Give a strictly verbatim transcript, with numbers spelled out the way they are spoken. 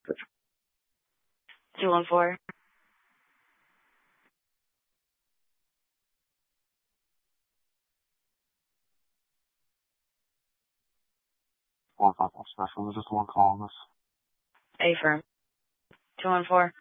two one four. One five one special. There's just one call on this. A firm. two one four.